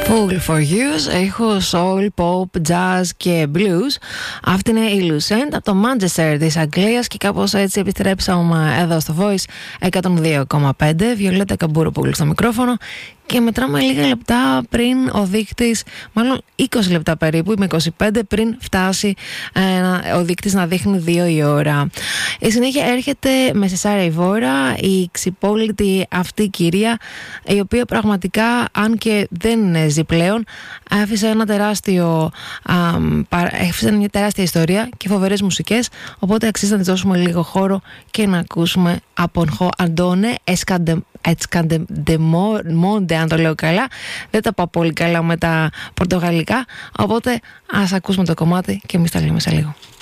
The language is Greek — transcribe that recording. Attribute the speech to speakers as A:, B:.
A: Fool for You, ήχο soul, pop, jazz και blues. Αυτή είναι η Lucent από το Manchester της Αγγλίας και κάπως έτσι επιστρέψαμε εδώ στο Voice 102,5. Βιολέτα Καμπούροπουλου στο μικρόφωνο και μετράμε λίγα λεπτά πριν ο δείκτης, μάλλον 20 λεπτά περίπου, με 25 πριν φτάσει ο δείκτης να δείχνει 2 η ώρα. Η συνέχεια έρχεται με Σεσάρα Ιβόρα, η ξυπόλυτη αυτή κυρία, η οποία πραγματικά, αν και δεν ζει πλέον, άφησε μια τεράστια ιστορία και φοβερές μουσικές, οπότε αξίζει να της δώσουμε λίγο χώρο και να ακούσουμε από Αντώνε Ετσκαντεμόντε, αν το λέω καλά. Δεν τα πάω πολύ καλά με τα πορτογαλικά, οπότε ας ακούσουμε το κομμάτι και εμείς τα λέμε σε λίγο.